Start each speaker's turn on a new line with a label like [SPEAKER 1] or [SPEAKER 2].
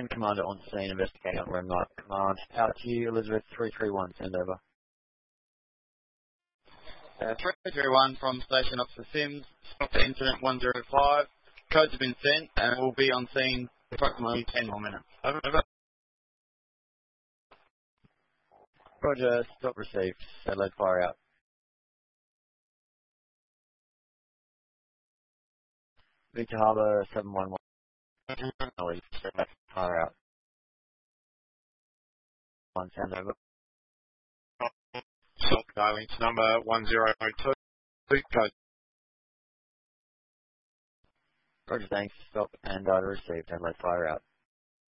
[SPEAKER 1] Command. Commander on scene, investigating on room night. Command, out to you, Elizabeth 331, send over.
[SPEAKER 2] 331 from Station Officer Sims, stop the incident 105. Codes have been sent and will be on scene approximately 10 more minutes. Over.
[SPEAKER 1] Roger, stop received. Adelaide, fire out. Victor Harbour 711. Fire out. One sound over.
[SPEAKER 3] Stop dialing to number 1002. Code.
[SPEAKER 1] Roger, thanks. Stop and data received. Adelaide, fire out.